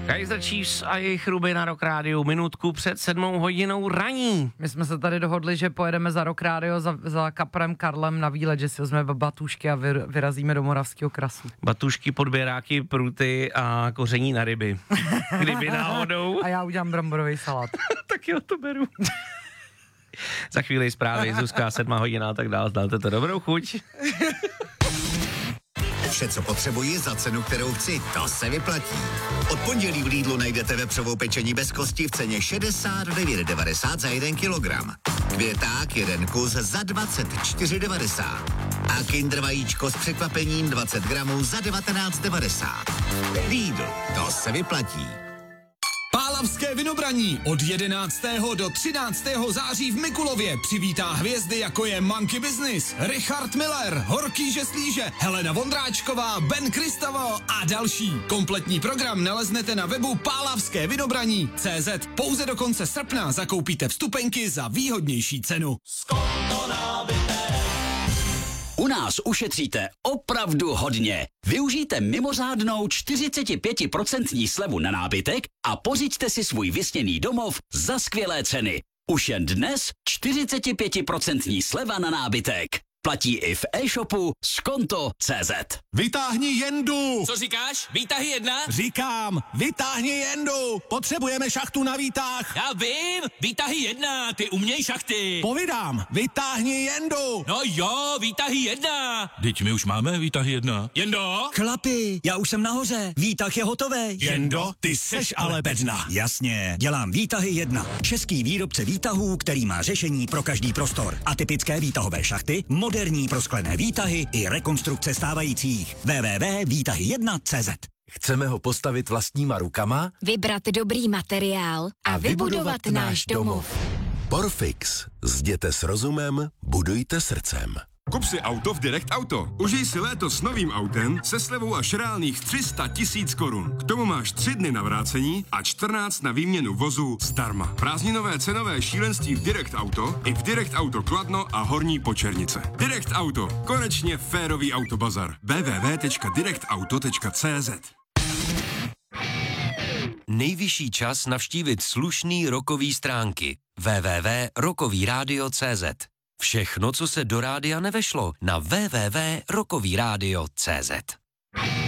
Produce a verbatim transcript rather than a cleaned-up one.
Kaiser Chiefs a jejich Ruby na Rock Rádiu minutku před sedmou hodinou raní. My jsme se tady dohodli, že pojedeme za Rock Rádio za, za kaprem Karlem na výlet, že si vezmeme batušky a vyr, vyrazíme do Moravského Krasu. Batušky, podběráky, pruty a koření na ryby. Kdyby náhodou. A já udělám bramborový salát. Tak jo, to beru. Za chvíli zprávy, Zuzka, sedma hodina a tak dál. Znáte to, dobrou chuť. Vše, co potřebuji za cenu, kterou chci, to se vyplatí. Od pondělí v Lidlu najdete vepřovou pečení bez kosti v ceně šedesát devět devadesát za jeden kilogram. Květák jeden kus za dvacet čtyři devadesát. A Kinder vajíčko s překvapením dvacet gramů za devatenáct devadesát. Lidl, to se vyplatí. Pálavské vynobraní od jedenáctého do třináctého září v Mikulově přivítá hvězdy, jako je Monkey Business, Richard Miller, Horký Žeslíže, Helena Vondráčková, Ben Kristavo a další. Kompletní program naleznete na webu pálavské vynobraní tečka cé zet. Pouze do konce srpna zakoupíte vstupenky za výhodnější cenu. U nás ušetříte opravdu hodně. Využijte mimořádnou čtyřicet pět procent slevu na nábytek a pořiďte si svůj vysněný domov za skvělé ceny. Už jen dnes čtyřicet pět procent sleva na nábytek. Platí i v e-shopu skonto tečka cé zet. Vytáhni jendu! Co říkáš? Výtahy jedna? Říkám, vytáhni jendu! Potřebujeme šachtu na výtah! Já vím! Výtahy jedna, ty uměj šachty! Povídám, vytáhni jendu! No jo, výtahy jedna! Teď my už máme výtahy jedna. Jendo? Chlapi, já už jsem nahoře, výtah je hotový. Jendo, ty seš ale bedna. Jasně, dělám výtahy jedna. Český výrobce výtahů, který má řešení pro každý prostor. Atypické výtahové šachty, moderní prosklené výtahy i rekonstrukce stávajících. w w w tečka výtahy jedna tečka cé zet. Chceme ho postavit vlastníma rukama? Vybrat dobrý materiál a, a vybudovat náš domov. Porfix. Zděte s rozumem, budujte srdcem. Kup si auto v Direct Auto. Užij si léto s novým autem se slevou až reálných tři sta tisíc korun. K tomu máš tři dny na vrácení a čtrnáct na výměnu vozu zdarma. Prázdninové cenové šílenství v Direct Auto i v Direct Auto Kladno a Horní Počernice. Direct Auto. Konečně férový autobazar. w w w tečka direct auto tečka cé zet. Nejvyšší čas navštívit slušný rockový stránky. w w w tečka rockový rádio tečka cé zet. Všechno, co se do rádia nevešlo, na w w w tečka rockový rádio tečka cé zet.